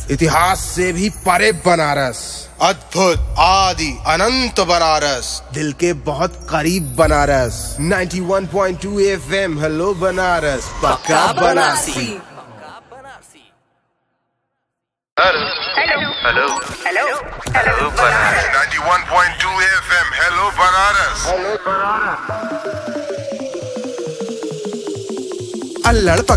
इतिहास से भी परे बनारस, अद्भुत आदि अनंत बनारस, दिल के बहुत करीब बनारस। 91.2 FM हेलो बनारस, पक्का Banarasi. Hello hello hello hello Banaras. 91.2 FM hello Banaras. अल्लड़